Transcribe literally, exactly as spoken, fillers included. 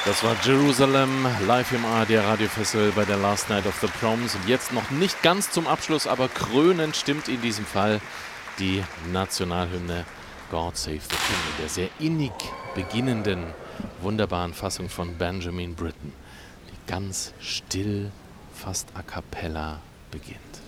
Das war Jerusalem, live im A R D Radiofestival bei der Last Night of the Proms. Und jetzt noch nicht ganz zum Abschluss, aber krönend stimmt in diesem Fall die Nationalhymne God Save the King, in der sehr innig beginnenden, wunderbaren Fassung von Benjamin Britten, die ganz still, fast a cappella beginnt.